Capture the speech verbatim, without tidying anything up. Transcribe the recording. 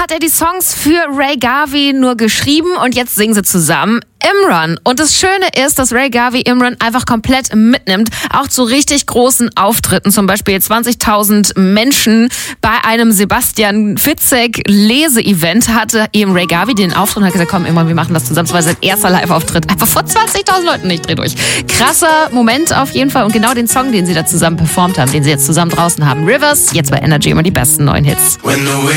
hat er die Songs für Ray Garvey nur geschrieben und jetzt singen sie zusammen Imran. Und das Schöne ist, dass Ray Garvey Imran einfach komplett mitnimmt, auch zu richtig großen Auftritten, zum Beispiel zwanzigtausend Menschen bei einem Sebastian Fitzek Lese-Event hatte eben Ray Garvey den Auftritt und hat gesagt, komm Imran, wir machen das zusammen. Das war sein erster Live-Auftritt, einfach vor zwanzigtausend Leuten, ich dreh durch. Krasser Moment auf jeden Fall und genau den Song, den sie da zusammen performt haben, den sie jetzt zusammen draußen haben. Rivers, jetzt bei Energy immer die besten neuen Hits.